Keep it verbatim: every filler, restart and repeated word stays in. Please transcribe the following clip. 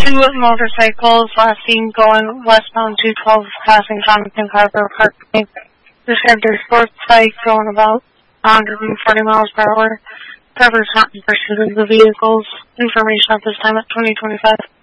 Two motorcycles last seen going westbound two twelve passing Jonathan Carver Parkway. Described their sports bike going about one hundred forty miles per hour. Drivers not in pursuit of the vehicles. Information at this time at twenty twenty-five.